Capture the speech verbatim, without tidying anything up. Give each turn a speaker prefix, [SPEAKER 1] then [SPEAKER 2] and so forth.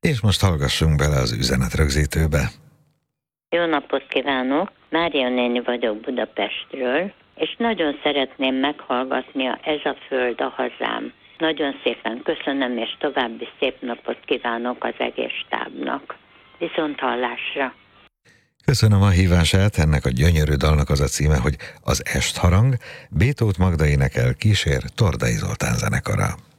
[SPEAKER 1] És most hallgassunk bele az üzenetrögzítőbe.
[SPEAKER 2] Jó napot kívánok! Mária néni vagyok Budapestről, és nagyon szeretném meghallgatni a Ez a Föld a Hazám. Nagyon szépen köszönöm, és további szép napot kívánok az egész stábnak. Viszont hallásra!
[SPEAKER 1] Köszönöm a hívását, ennek a gyönyörű dalnak az a címe, hogy Az Est harang, B. Tóth Magda énekel, kísér Tordai Zoltán zenekara.